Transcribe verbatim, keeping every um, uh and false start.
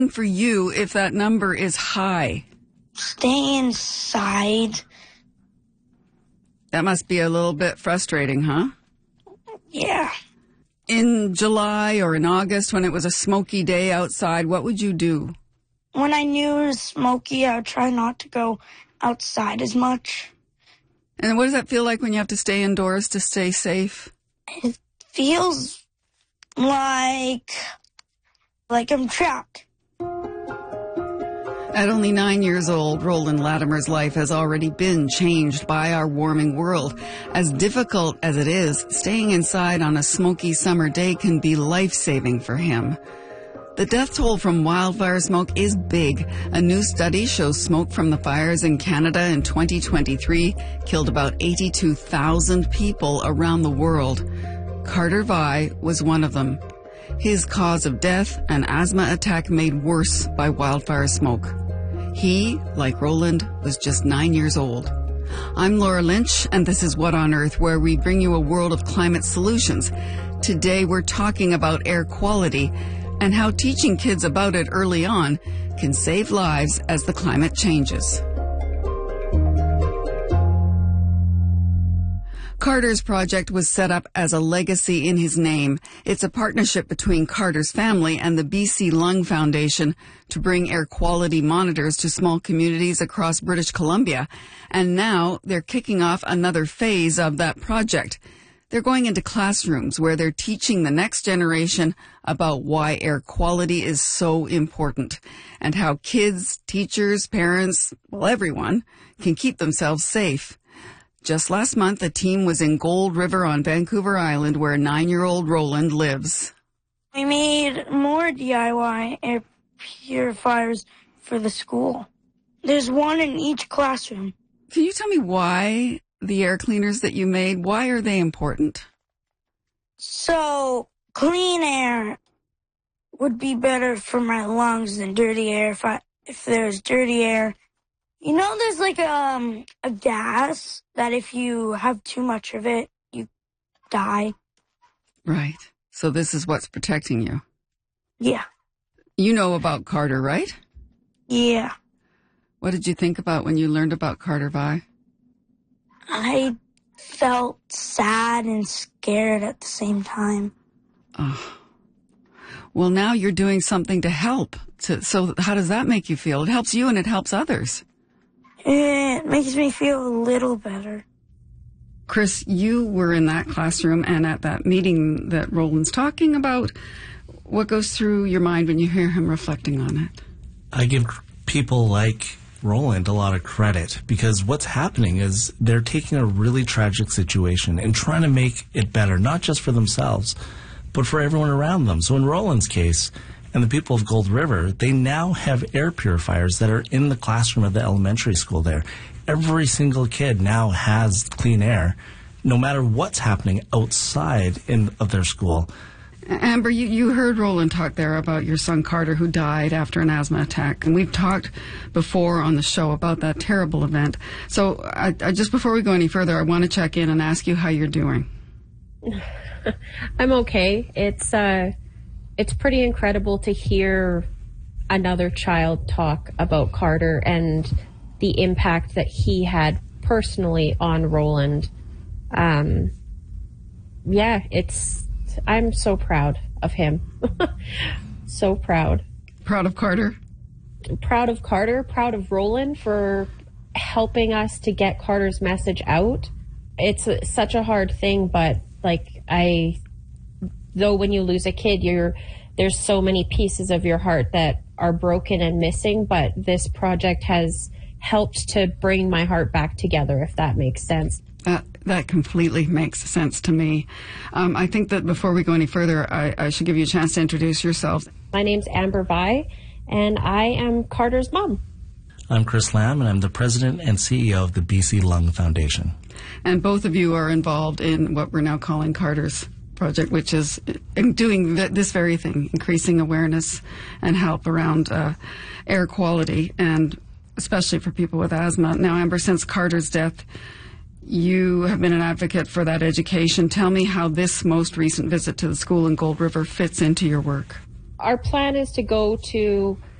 For you, if that number is high? Stay inside. That must be a little bit frustrating, huh? Yeah. In July or in August, when it was a smoky day outside, what would you do? When I knew it was smoky, I would try not to go outside as much. And what does that feel like when you have to stay indoors to stay safe? It feels like, like I'm trapped. At only nine years old, Roland Latimer's life has already been changed by our warming world. As difficult as it is, staying inside on a smoky summer day can be life-saving for him. The death toll from wildfire smoke is big. A new study shows smoke from the fires in Canada in twenty twenty-three killed about eighty-two thousand people around the world. Carter Vi was one of them. His cause of death, an asthma attack made worse by wildfire smoke. He, like Roland, was just nine years old. I'm Laura Lynch, and this is What on Earth, where we bring you a world of climate solutions. Today we're talking about air quality and how teaching kids about it early on can save lives as the climate changes. Carter's project was set up as a legacy in his name. It's a partnership between Carter's family and the B C Lung Foundation to bring air quality monitors to small communities across British Columbia. And now they're kicking off another phase of that project. They're going into classrooms where they're teaching the next generation about why air quality is so important and how kids, teachers, parents, well, everyone can keep themselves safe. Just last month, a team was in Gold River on Vancouver Island where nine-year-old Roland lives. We made more D I Y air purifiers for the school. There's one in each classroom. Can you tell me why the air cleaners that you made, why are they important? So, clean air would be better for my lungs than dirty air. If I, if there's dirty air, you know, there's like um, a gas that if you have too much of it, you die. Right. So this is what's protecting you. Yeah. You know about Carter, right? Yeah. What did you think about when you learned about Carter Vi? I felt sad and scared at the same time. Oh. Well, now you're doing something to help. To, so how does that make you feel? It helps you and it helps others. It makes me feel a little better. Chris, you were in that classroom and at that meeting that Roland's talking about. What goes through your mind when you hear him reflecting on it? I give people like Roland a lot of credit because what's happening is they're taking a really tragic situation and trying to make it better, not just for themselves, but for everyone around them. So in Roland's case, and the people of Gold River, they now have air purifiers that are in the classroom of the elementary school there. Every single kid now has clean air, no matter what's happening outside in, of their school. Amber, you, you heard Roland talk there about your son Carter, who died after an asthma attack. And we've talked before on the show about that terrible event. So I, I, just before we go any further, I want to check in and ask you how you're doing. I'm okay. It's uh, it's pretty incredible to hear another child talk about Carter and the impact that he had personally on Roland. Um, yeah, it's... I'm so proud of him. So proud. Proud of Carter? Proud of Carter, proud of Roland for helping us to get Carter's message out. It's a, such a hard thing, but like I, though when you lose a kid, you're, there's so many pieces of your heart that are broken and missing, but this project has helped to bring my heart back together, if that makes sense. That that completely makes sense to me. Um, I think that before we go any further, I, I should give you a chance to introduce yourself. My name's Amber Vi, and I am Carter's mom. I'm Chris Lamb, and I'm the president and C E O of the B C Lung Foundation. And both of you are involved in what we're now calling Carter's project, which is doing this very thing, increasing awareness and help around uh, air quality, and especially for people with asthma. Now, Amber, since Carter's death, you have been an advocate for that education. Tell me how this most recent visit to the school in Gold River fits into your work. our plan is to go to